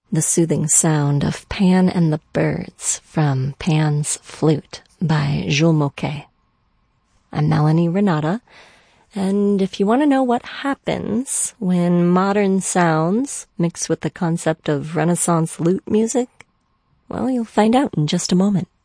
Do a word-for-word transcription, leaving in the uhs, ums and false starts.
the soothing sound of Pan and the Birds from Pan's Flute by Jules Moquet. I'm Melanie Renata, and if you want to know what happens when modern sounds mix with the concept of Renaissance lute music, well, you'll find out in just a moment.